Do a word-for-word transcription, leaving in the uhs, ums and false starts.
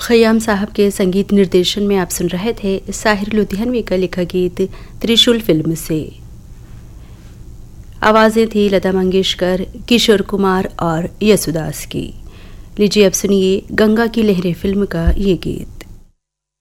खयाम साहब के संगीत निर्देशन में आप सुन रहे थे साहिर लुधियानवी का लिखा गीत त्रिशूल फिल्म से। आवाज़ें थी लता मंगेशकर, किशोर कुमार और यसुदास की। लीजिए अब सुनिए गंगा की लहरें फिल्म का ये गीत।